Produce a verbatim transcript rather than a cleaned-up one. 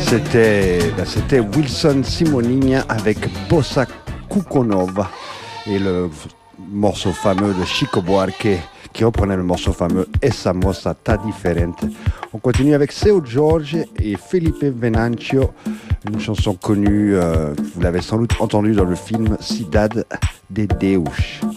C'était, ben c'était Wilson Simonin avec Bossa Kukonova et le morceau fameux de Chico Buarque qui reprenait le morceau fameux Essa Mossa Ta Differente. On continue avec Seu Jorge et Felipe Venancio, une chanson connue, euh, vous l'avez sans doute entendue dans le film Cidade de Deus.